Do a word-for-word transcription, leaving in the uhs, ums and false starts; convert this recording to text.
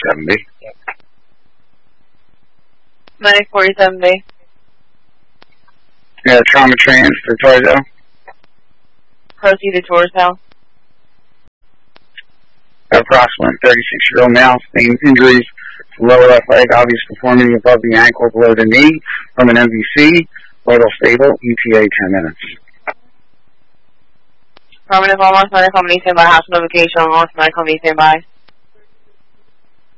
forty-seven B. Medic forty-seven B. Yeah, trauma trans to Torzo. Proceed to Torzo. Approximately thirty-six-year-old male, sustained injuries to lower left leg, obvious deformity above the ankle, below the knee, from an M V C, vital stable, E T A ten minutes. Affirmative, almost medical, need standby, hospital location, almost medical, need standby.